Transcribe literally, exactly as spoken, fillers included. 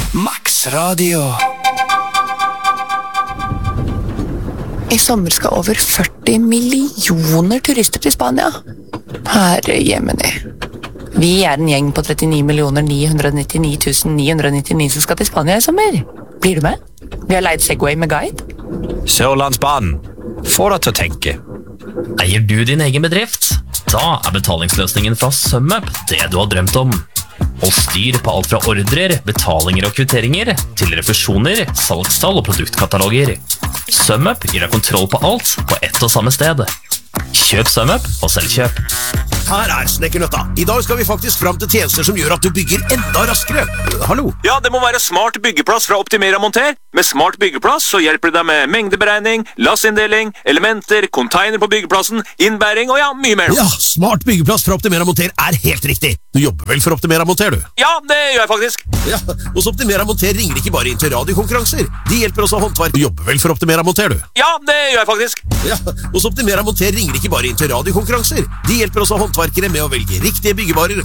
Max Radio. I sommer skal over førti millioner turister til Spania. Herre jemini. Vi er en gjeng på trettini millioner ni hundre nittini tusen ni hundre nittini som skal til Spania i sommer. Blir du med? Vi har leid Segway med guide. Sørlandsbanen. Få deg til å tenke. Eier du din egen bedrift? Da er betalingsløsningen fra SumUp det du har drømt om. Og styr på alt fra ordrer, betalinger og kvitteringer til refusjoner, salgstall og produktkataloger. SumUp gir deg kontroll på alt på ett og samme sted. Kjøp SumUp og selvkjøp. Her er Snekkernøtta. I dag skal vi faktisk fram til tjenester som gjør at du bygger enda raskere. Hallo? Ja, det må være Smart byggeplass fra Optimera Monter. Med Smart byggeplass så hjelper det deg med mengdeberegning, lassinndeling, elementer, container på byggeplassen, innbæring og ja, mye mer. Ja, Smart byggeplass fra Optimera Monter er helt riktig. Du jobber vel for Optimera Monter, du? Ja, det gjør jeg faktisk. Ja, hos Optimera Monter ringer ikke bare inn til radiokonkurranser. De hjelper også håndverk. Du jobber vel for Optimera Monter, du? Ja, det gjør jeg faktisk. Ja, hos Optimera Monter ringer ikke bare inn til radiokonkurranser. De hjelper også håndverkere med å velge riktige byggevarer